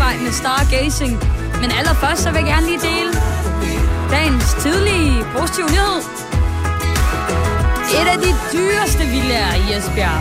Strandvej med stargazing. Men allerførst så vil jeg gerne lige dele dagens tidlige positive nyhed. Et af de dyreste villaer i Esbjerg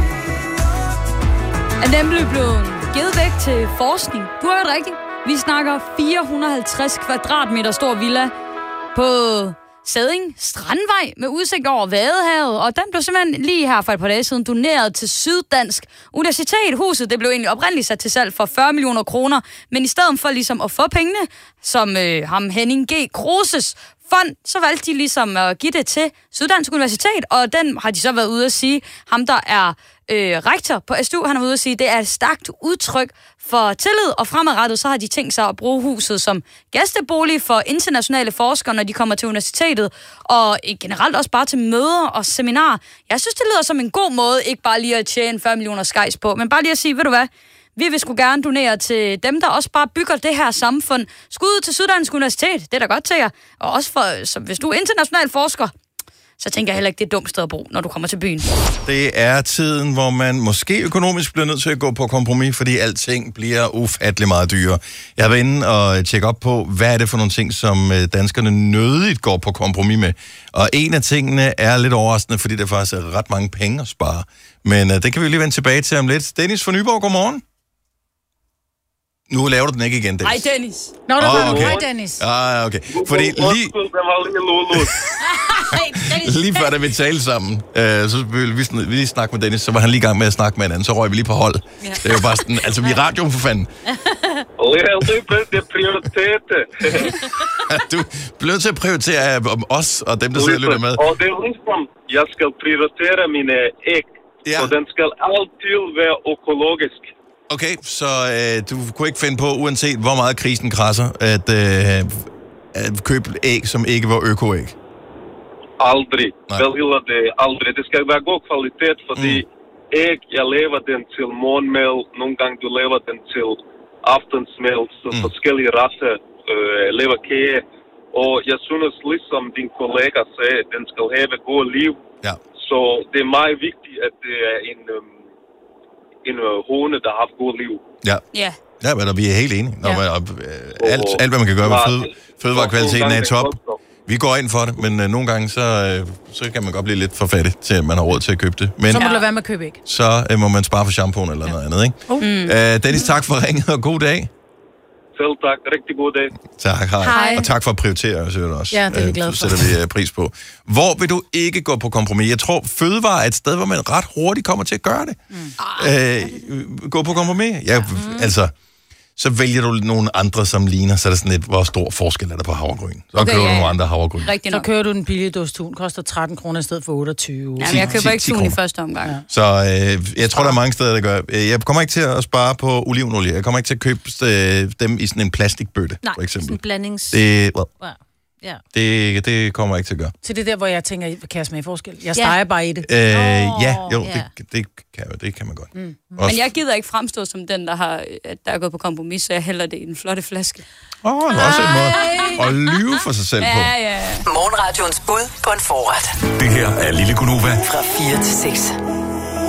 er nemlig blevet givet væk til forskning. Du har hørt rigtigt. Vi snakker 450 kvadratmeter stor villa på Sædding Strandvej med udsigt over Vadehavet, og den blev simpelthen lige her for et par dage siden doneret til Syddansk Universitet. Huset det blev egentlig oprindeligt sat til salg for 40 millioner kroner, men i stedet for ligesom at få pengene, som ham Henning G. Kruses fond, så valgte de ligesom at give det til Syddansk Universitet, og den har de så været ude at sige, ham der er rektor på SDU, han er ude at sige, det er et stærkt udtryk for tillid, og fremadrettet så har de tænkt sig at bruge huset som gæstebolig for internationale forskere, når de kommer til universitetet, og generelt også bare til møder og seminarer. Jeg synes, det lyder som en god måde, ikke bare lige at tjene 40 millioner skejs på, men bare lige at sige, ved du hvad, vi vil sgu gerne donere til dem, der også bare bygger det her samfund. Skud til Syddansk Universitet, det er da godt til jer. Og også for, så hvis du er international forsker, så tænker jeg heller ikke, det er et dumt sted at bo, når du kommer til byen. Det er tiden, hvor man måske økonomisk bliver nødt til at gå på kompromis, fordi alting bliver ufattelig meget dyrere. Jeg har været inde og tjekke op på, hvad er det for nogle ting, som danskerne nødigt går på kompromis med. Og en af tingene er lidt overraskende, fordi der faktisk er ret mange penge at spare. Men det kan vi lige vende tilbage til om lidt. Dennis fra Nyborg, godmorgen. Nu laver du den ikke igen, Dennis. Hej, Dennis. Nå, okay. Hej, Dennis. Okay. Fordi lige før da vi talte sammen, så ville vi lige snakke med Dennis, så var han lige i gang med at snakke med hinanden, så røg vi lige på hold. Ja. Det er jo bare sådan, altså vi er radioen for fanden. Det prioriteter. Du bliver til at prioritere os og dem, der sidder og lytter med. Og det er ligesom, jeg skal prioritere mine æg, og den skal altid være økologisk. Okay, så du kunne ikke finde på, uanset hvor meget krisen krasser, at købe æg, som ikke var øko-æg? Aldrig. Aldrig. Det skal være god kvalitet, fordi æg, jeg laver den til morgenmad, nogle gange du laver den til aftensmad, så forskellige raser laver kage. Og jeg synes, ligesom din kollega sagde, den skal have et godt liv. Ja. Så det er meget vigtigt, at det er en hone, der har haft godt liv. Ja. Ja. Ja, men vi er helt enige. Alt, hvad man kan gøre med fødevarekvaliteten er i top. Vi går ind for det, men nogle gange, så kan man godt blive lidt for fattig til, at man har råd til at købe det. Men, så må du lade være med at købe æg. Så må man spare for shampooen eller noget andet, ikke? Dennis, tak for ringet, og god dag. Selv tak. Rigtig god dag. Tak, hej. Og tak for at prioritere os også. Ja, det er vi glade for. Så sætter vi pris på. Hvor vil du ikke gå på kompromis? Jeg tror, fødevare er et sted, hvor man ret hurtigt kommer til at gøre det. Gå på kompromis? Ja, altså, så vælger du nogle andre, som ligner, så er der sådan lidt, hvor stor forskel er der på havregryn. Så køber du nogle andre havregryn. Så kører du den billige dåstun, koster 13 kroner i stedet for 28. Ja, men jeg køber ikke tun i første omgang. Ja. Så jeg tror, der er mange steder, der gør. Jeg kommer ikke til at spare på olivenolie. Jeg kommer ikke til at købe dem i sådan en plastikbøtte, for eksempel. Nej, sådan en blandings... Ja. Det kommer jeg ikke til at gøre. Så det er der, hvor jeg tænker, kan jeg smage forskel? Jeg steger bare i det. Det kan man godt. Men jeg gider ikke fremstå som den, der er gået på kompromis, så jeg hælder det i en flotte flaske. Det er også en måde at lyve for sig selv på. Morgenradions bud på en forret. Det her er Lille Gunova. Fra 4 til 6.